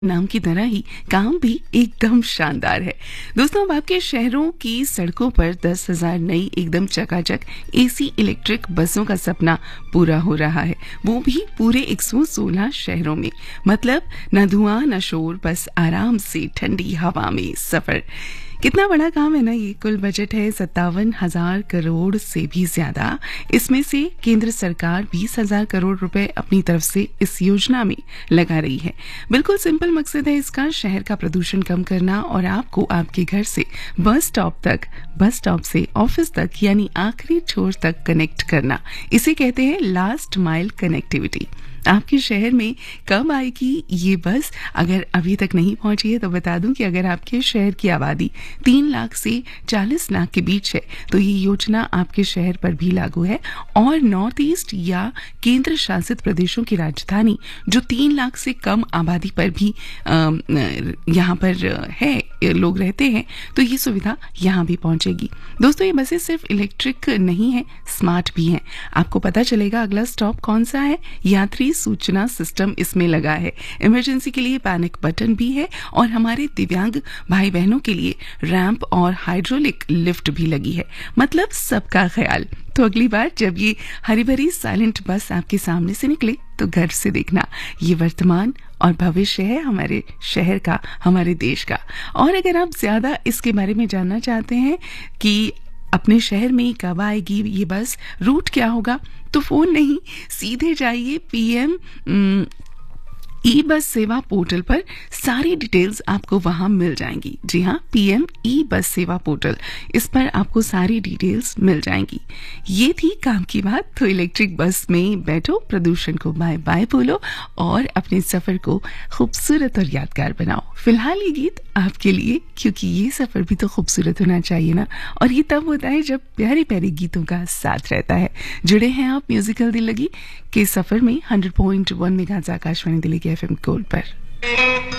नाम की तरह ही काम भी एकदम शानदार है। दोस्तों, अब आपके शहरों की सड़कों पर 10,000 नई एकदम चकाचक एसी इलेक्ट्रिक बसों का सपना पूरा हो रहा है, वो भी पूरे 116 शहरों में। मतलब न धुआं न शोर, बस आराम से ठंडी हवा में सफर। कितना बड़ा काम है ना ये। कुल बजट है 57,000 करोड़ से भी ज्यादा। इसमें से केंद्र सरकार 20,000 करोड़ रुपए अपनी तरफ से इस योजना में लगा रही है। बिल्कुल सिंपल मकसद है इसका, शहर का प्रदूषण कम करना और आपको आपके घर से बस स्टॉप तक, बस स्टॉप से ऑफिस तक यानी आखिरी छोर तक कनेक्ट करना। इसे कहते हैं लास्ट माइल कनेक्टिविटी। आपके शहर में कब आएगी ये बस? अगर अभी तक नहीं पहुंची है तो बता दूं कि अगर आपके शहर की आबादी 3 लाख से 40 लाख के बीच है तो ये योजना आपके शहर पर भी लागू है। और नॉर्थ ईस्ट या केंद्र शासित प्रदेशों की राजधानी जो 3 लाख से कम आबादी पर भी यहाँ पर है, लोग रहते हैं, तो ये सुविधा यहाँ भी पहुंचेगी। दोस्तों, ये बसें सिर्फ इलेक्ट्रिक नहीं है, स्मार्ट भी हैं। आपको पता चलेगा अगला स्टॉप कौन सा है। यात्री सूचना सिस्टम इसमें लगा है, इमरजेंसी के लिए पैनिक बटन भी है और हमारे दिव्यांग भाई बहनों के लिए रैंप और हाइड्रोलिक लिफ्ट भी लगी है। मतलब सबका ख्याल। तो अगली बार जब ये हरी भरी साइलेंट बस आपके सामने से निकले तो घर से देखना, ये वर्तमान और भविष्य है हमारे शहर का, हमारे देश का। और अगर आप ज्यादा इसके बारे में जानना चाहते हैं कि अपने शहर में कब आएगी ये बस, रूट क्या होगा, तो फोन नहीं, सीधे जाइए पीएम ई बस सेवा पोर्टल पर। सारी डिटेल्स आपको वहां मिल जाएंगी। जी हाँ, पीएम ई बस सेवा पोर्टल, इस पर आपको सारी डिटेल्स मिल जाएंगी। ये थी काम की बात। तो इलेक्ट्रिक बस में बैठो, प्रदूषण को बाय बाय बोलो और अपने सफर को खूबसूरत और यादगार बनाओ। फिलहाल ये गीत आपके लिए, क्योंकि ये सफर भी तो खूबसूरत होना चाहिए ना। और ये तब होता है जब प्यारे प्यारे गीतों का साथ रहता है। जुड़े हैं आप म्यूजिकल दिल्लगी के सफर में 100.1 मेगाहर्ट्ज़ आकाशवाणी दिल्ली के एफएम गोल्ड पर।